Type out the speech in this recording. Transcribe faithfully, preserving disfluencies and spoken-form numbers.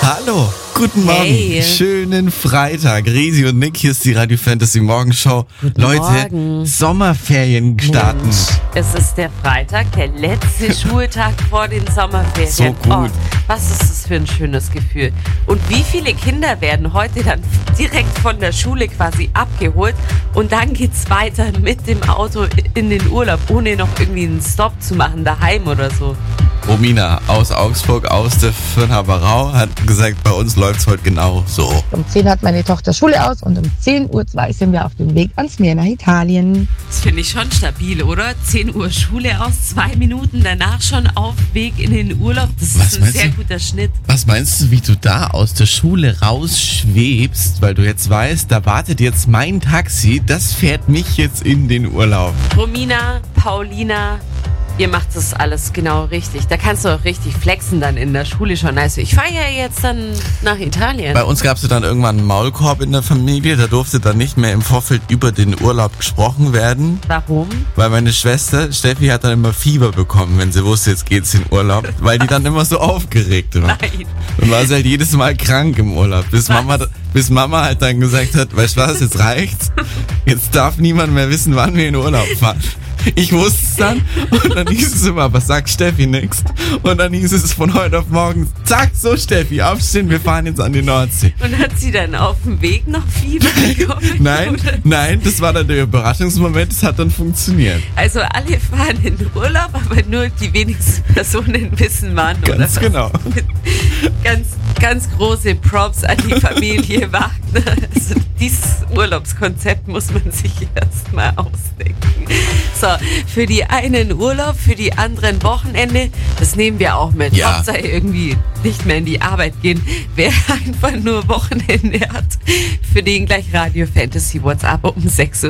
Hallo, guten Morgen, Hey. schönen Freitag. Risi und Nick, hier ist die Radio Fantasy Morgenshow. Guten Leute, Morgen. Sommerferien starten. Mensch, es ist der Freitag, der letzte Schultag vor den Sommerferien. So gut. Oh, was ist das für ein schönes Gefühl. Und wie viele Kinder werden heute dann direkt von der Schule quasi abgeholt und dann geht's weiter mit dem Auto in den Urlaub, ohne noch irgendwie einen Stopp zu machen daheim oder so. Romina aus Augsburg, aus der Firnhaberau, hat gesagt, bei uns läuft's heute genau so. Um zehn hat meine Tochter Schule aus und um zehn Uhr zwei sind wir auf dem Weg ans Meer nach Italien. Das finde ich schon stabil, oder? zehn Uhr Schule aus, zwei Minuten danach schon auf Weg in den Urlaub. Das Was ist ein meinst sehr du? guter Schnitt. Was meinst du, wie du da aus der Schule rausschwebst, weil du jetzt weißt, da wartet jetzt mein Taxi, das fährt mich jetzt in den Urlaub. Romina, Paulina, ihr macht das alles genau richtig. Da kannst du auch richtig flexen dann in der Schule schon. Also ich fahre ja jetzt dann nach Italien. Bei uns gab es dann irgendwann einen Maulkorb in der Familie, da durfte dann nicht mehr im Vorfeld über den Urlaub gesprochen werden, Warum? weil meine Schwester Steffi hat dann immer Fieber bekommen, wenn sie wusste, jetzt geht's in Urlaub, weil die dann immer so aufgeregt war. Nein. Und war sie halt jedes Mal krank im Urlaub, bis Was? Mama, bis Mama halt dann gesagt hat, weißt du was, jetzt reicht's, jetzt darf niemand mehr wissen, wann wir in Urlaub fahren. Ich wusste es dann und dann hieß es immer, aber sag Steffi nix. Und dann hieß es von heute auf morgen, zack, so Steffi, aufstehen, wir fahren jetzt an die Nordsee. Und hat sie dann auf dem Weg noch Fieber bekommen? Nein, Oder? nein, das war dann der Überraschungsmoment, das hat dann funktioniert. Also alle fahren in den Urlaub, aber nur die wenigsten Personen wissen wann, oder? Ganz was? genau. Ganz, ganz große Props an die Familie Wagner. Also dieses Urlaubskonzept muss man sich erst mal ausdenken. So, für die einen Urlaub, für die anderen Wochenende, das nehmen wir auch mit. Ja. Hauptsache irgendwie nicht mehr in die Arbeit gehen. Wer einfach nur Wochenende hat, für den gleich Radio Fantasy WhatsApp um sechs Uhr.